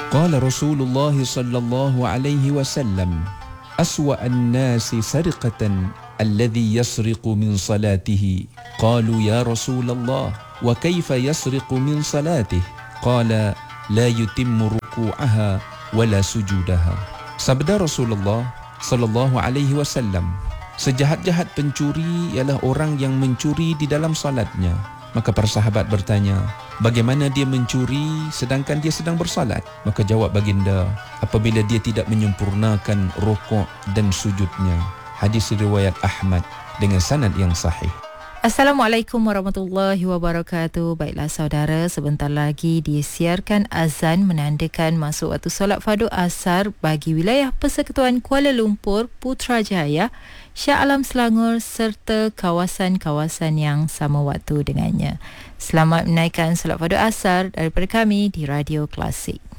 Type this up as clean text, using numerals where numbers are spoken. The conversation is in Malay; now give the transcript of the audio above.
Qala Rasulullah sallallahu alaihi wasallam, aswa an-nasi sarqatan alladhi yasriqu min salatihi. Qalu ya Rasulullah, wa kaifa yasriqu min salatihi? Qala la yutimmu ruku'aha wala sujudaha. Sabda Rasulullah sallallahu alaihi wasallam, sejahat-jahat pencuri ialah orang yang mencuri di dalam salatnya. Maka para sahabat bertanya, bagaimana dia mencuri sedangkan dia sedang bersalat? Maka jawab baginda, apabila dia tidak menyempurnakan rukuk dan sujudnya. Hadis riwayat Ahmad dengan sanad yang sahih. Assalamualaikum warahmatullahi wabarakatuh. Baiklah saudara, sebentar lagi disiarkan azan menandakan masuk waktu solat fardu asar bagi wilayah Persekutuan Kuala Lumpur, Putrajaya, Shah Alam Selangor serta kawasan-kawasan yang sama waktu dengannya. Selamat menaikkan solat fardu asar daripada kami di Radio Klasik.